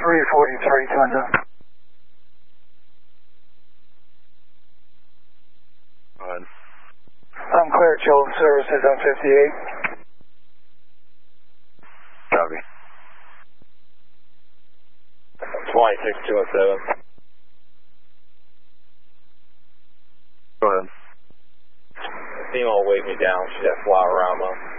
343 Twinza. Go ahead. I'm clear, children's services on 58. Copy. 26207. Go ahead. Female will wave me down. She's at Flowerama.